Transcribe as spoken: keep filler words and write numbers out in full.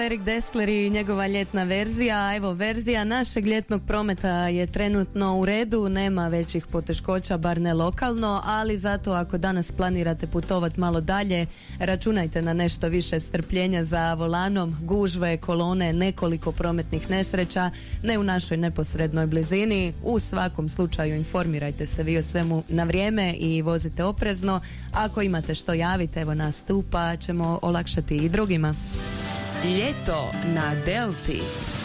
Erik Dessler i njegova ljetna verzija. Evo, verzija našeg ljetnog prometa je trenutno u redu, nema većih poteškoća, bar ne lokalno, ali zato ako danas planirate putovati malo dalje, računajte na nešto više strpljenja za volanom, gužve, kolone, nekoliko prometnih nesreća, ne u našoj neposrednoj blizini. U svakom slučaju informirajte se vi o svemu na vrijeme i vozite oprezno. Ako imate što javite, evo nas tu, pa ćemo olakšati i drugima. Ljeto na Delti.